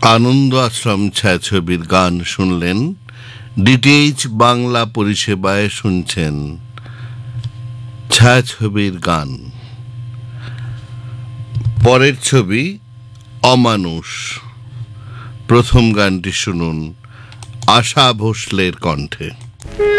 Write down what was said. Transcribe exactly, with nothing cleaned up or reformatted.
আনন্দ আশ্রম ছায়াছবির গান শুনলেন। ডিটিএইচ বাংলা পরিষেবায় শুনছেন ছায়াছবির গান। পরের ছবি অমানুষ। প্রথম গানটি শুনুন আশা ভোসলের কণ্ঠে।